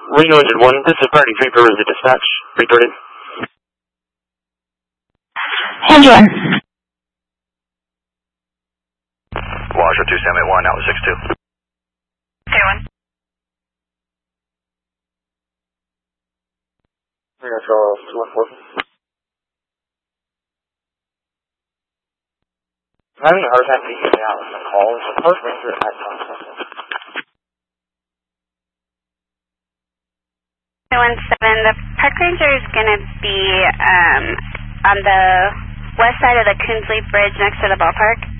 Reno Engine 1, this is Priority 3 for the dispatch. Reported. Engine 1. Washer 2781, that was 62. Okay, 1. We're going to throw 214. I'm having a hard time figuring out the calls. The first answer at time. 217, the park ranger is going to be on the west side of the Coonsley Bridge next to the ballpark.